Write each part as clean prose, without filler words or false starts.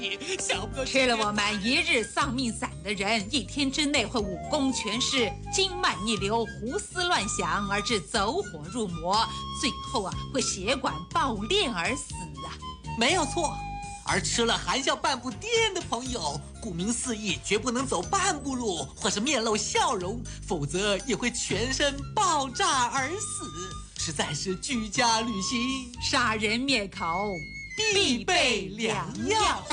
想不到吃了我们一日丧命散的人，一天之内会武功全失，经脉逆流，胡思乱想，而致走火入魔，最后会血管爆裂而死啊！ 没有错。而吃了含笑半步癫的朋友，顾名思义，绝不能走半步路，或是面露笑容，否则也会全身爆炸而死，实在是居家旅行杀人灭口必备良药。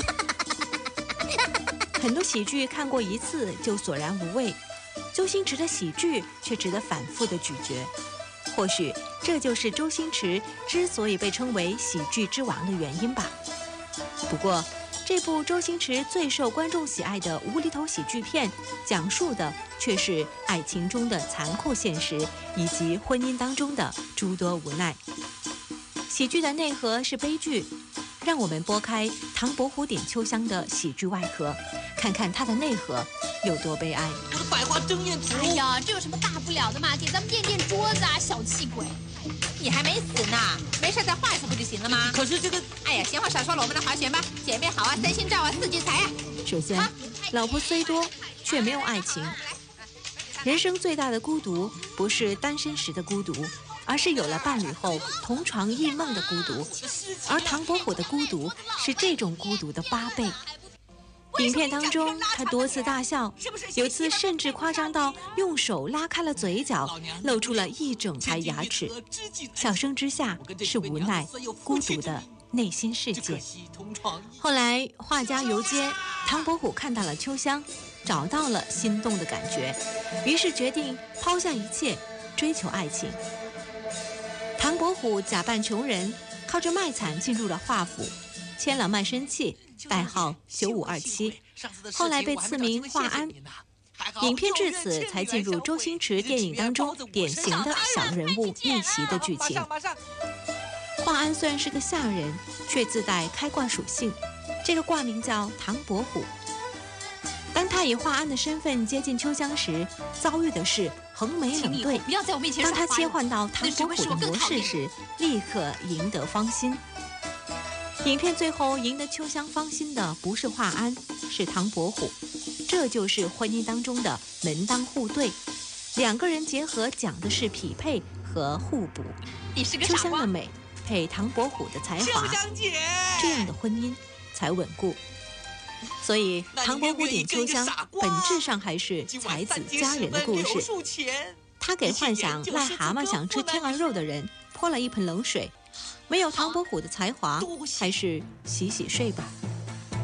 很多喜剧看过一次就索然无味，周星驰的喜剧却值得反复的咀嚼。或许这就是周星驰之所以被称为喜剧之王的原因吧。不过，这部周星驰最受观众喜爱的无厘头喜剧片，讲述的却是爱情中的残酷现实，以及婚姻当中的诸多无奈。喜剧的内核是悲剧，让我们拨开唐伯虎点秋香的喜剧外壳，看看它的内核有多悲哀。 我的百花争艳图！ 哎呀，这有什么大不了的嘛？给咱们垫垫桌子啊，小气鬼！ 你还没死呢，没事再画一次不就行了吗？ 可是这个…… 哎呀，闲话少说了，我们来划拳吧！姐妹好啊，三星照啊，四季财啊！ 首先，老婆虽多，却没有爱情。人生最大的孤独，不是单身时的孤独，而是有了伴侣后同床异梦的孤独。而唐伯虎的孤独是这种孤独的8倍。影片当中，他多次大笑，有次甚至夸张到用手拉开了嘴角，露出了一整排牙齿。笑声之下是无奈、孤独的内心世界。后来画家游街，唐伯虎看到了秋香，找到了心动的感觉，于是决定抛下一切，追求爱情。唐伯虎假扮穷人，靠着卖惨进入了华府，签了卖身契，代号9527，后来被赐名华安。影片至此才进入周星驰电影当中典型的小人物逆袭的剧情。华安虽然是个下人，却自带开挂属性，这个挂名叫唐伯虎。当他以华安的身份接近秋香时，遭遇的是横眉冷对。 不要在我面前当他切换到唐伯虎的模式时，立刻赢得芳心。影片最后赢得秋香芳心的不是华安，是唐伯虎。这就是婚姻当中的门当户对，两个人结合讲的是匹配和互补。秋香的美配唐伯虎的才华，这样的婚姻才稳固。所以唐伯虎点秋香本质上还是才子佳人的故事。他给幻想癞蛤蟆想吃天鹅肉的人泼了一盆冷水。没有唐伯虎的才华，还是洗洗睡吧。